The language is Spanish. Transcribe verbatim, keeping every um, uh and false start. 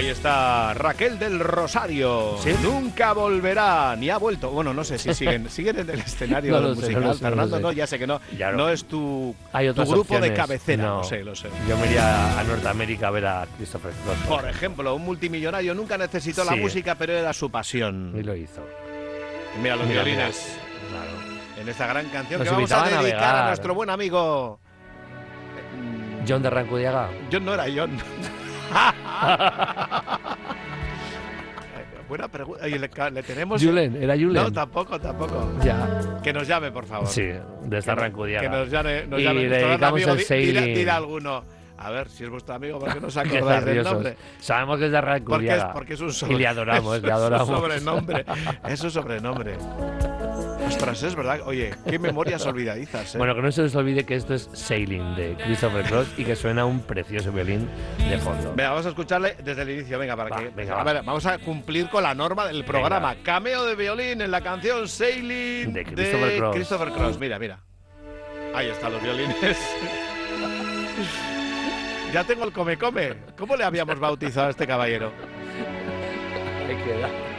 Ahí está Raquel del Rosario. ¿Sí? Nunca volverá, ni ha vuelto. Bueno, no sé si siguen siguen en el escenario No lo sé, musical. no lo sé, Fernando, no lo sé. no, ya sé que no. Ya no. No es tu, Hay tu otras grupo de opciones. cabecera. No. Lo sé, lo sé. Yo me iría a Norteamérica a ver a Christopher Cross. Por ejemplo, un multimillonario nunca necesitó la Sí. música, pero era su pasión. Y lo hizo. Y mira los Mira, violines. mira. Claro. En esta gran canción Nos que vamos a invitaban a dedicar a, navegar. nuestro buen amigo. John de Rancudiaga. John no era John. Buena pregunta. Oye, le, le tenemos. Julen, era Julen. No, tampoco, tampoco. Ya. Que nos llame, por favor. Sí, de esta Que, no- Rancudiaga. que nos llame. Nos Y llame le nuestro gran dedicamos amigo. el Di- sailing. dirá, dirá alguno. A ver, si es vuestro amigo, ¿por qué no os Qué acordáis del zarriosos. nombre? Sabemos que es de Porque es, Rancudiaga. porque es un sobre, Y le adoramos, es, le adoramos. Es un sobrenombre. Es un sobrenombre. Ostras, es verdad. Oye, qué memorias olvidadizas, ¿eh? Bueno, que no se les olvide que esto es Sailing de Christopher Cross y que suena un precioso violín de fondo. Venga, vamos a escucharle desde el inicio, venga, para Va, que. venga, a va. ver, vamos a cumplir con la norma del programa. Cameo de violín en la canción Sailing De Christopher Cross. Christopher Cross. Mira, mira. Ahí están los violines. Ya tengo el come come. ¿Cómo le habíamos bautizado a este caballero? Ahí queda.